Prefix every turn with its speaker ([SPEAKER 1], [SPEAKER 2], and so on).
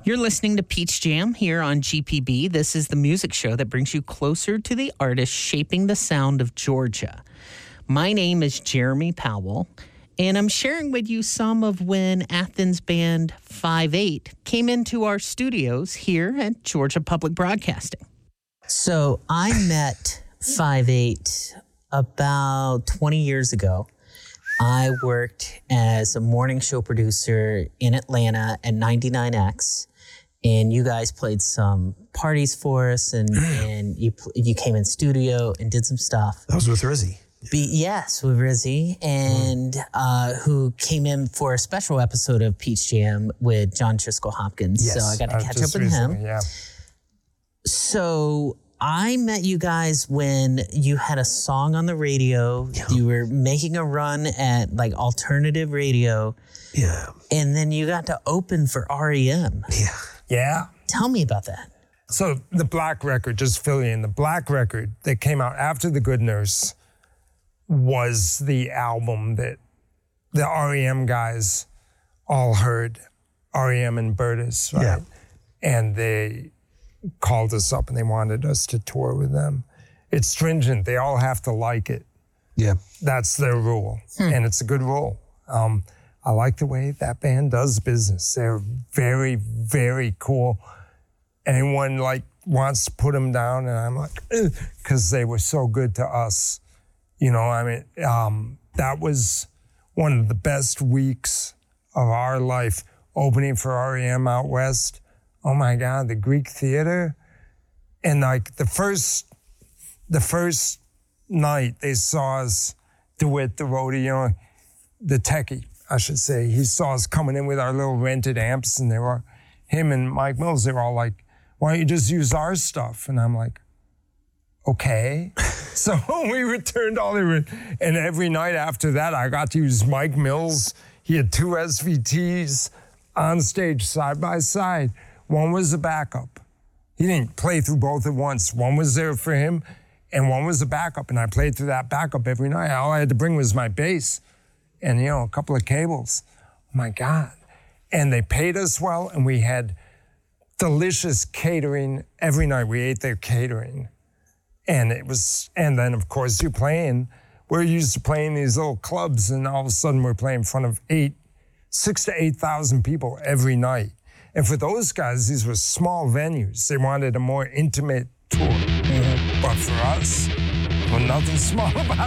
[SPEAKER 1] You're listening to Peach Jam here on GPB. This is the music show that brings you closer to the artists shaping the sound of Georgia. My name is Jeremy Powell, and I'm sharing with you some of when Athens band 5/8 came into our studios here at Georgia Public Broadcasting. So I met 5/8 about 20 years ago. I worked as a morning show producer in Atlanta at 99X, and you guys played some parties for us, and you came in studio and did some stuff.
[SPEAKER 2] That was with Rizzy.
[SPEAKER 1] Yes, with Rizzy, and who came in for a special episode of Peach Jam with John Driscoll Hopkins.
[SPEAKER 2] Yes,
[SPEAKER 1] so I got to catch up with
[SPEAKER 3] recently,
[SPEAKER 1] him.
[SPEAKER 3] Yeah.
[SPEAKER 1] So I met you guys when you had a song on the radio.
[SPEAKER 2] Yeah.
[SPEAKER 1] You were making a run at like alternative radio.
[SPEAKER 2] Yeah.
[SPEAKER 1] And then you got to open for REM.
[SPEAKER 2] Yeah.
[SPEAKER 3] Yeah.
[SPEAKER 1] Tell me about that.
[SPEAKER 3] So the Black Record, just fill you in, the Black Record that came out after The Good Nurse was the album that the REM guys all heard, REM and Bertus, right?
[SPEAKER 2] Yeah.
[SPEAKER 3] And they called us up and they wanted us to tour with them. It's stringent. They all have to like it.
[SPEAKER 2] Yeah.
[SPEAKER 3] That's their rule. And it's a good rule. I like the way that band does business. They're very, very cool. Anyone wants to put them down, and I'm like, because they were so good to us. You know, I mean, that was one of the best weeks of our life, opening for REM out west. Oh my God, the Greek Theater. And like the first night they saw us, DeWitt, the roadie, you know, the techie, I should say. He saw us coming in with our little rented amps, and him and Mike Mills, they were all like, why don't you just use our stuff? And I'm like, okay. So we returned all the, and every night after that, I got to use Mike Mills. He had 2 SVTs on stage side by side. One was a backup. He didn't play through both at once. One was there for him, and one was a backup, and I played through that backup every night. All I had to bring was my bass and, you know, a couple of cables. Oh my God. And they paid us well, and we had delicious catering every night. We ate their catering. And then of course we're used to playing these little clubs, and all of a sudden we're playing in front of 6,000 to 8,000 people every night. And for those guys, these were small venues. They wanted a more intimate tour. But for us, well, nothing small about